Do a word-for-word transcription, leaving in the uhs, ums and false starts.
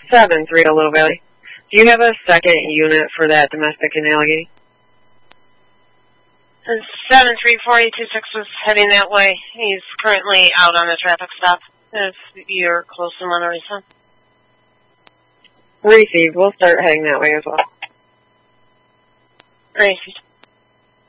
seven three to Little Valley. Do you have a second unit for that domestic in Allegheny? seven three four eight two six was heading that way. He's currently out on a traffic stop. If you're close to Monterey-Sun. Received. We'll start heading that way as well. Received.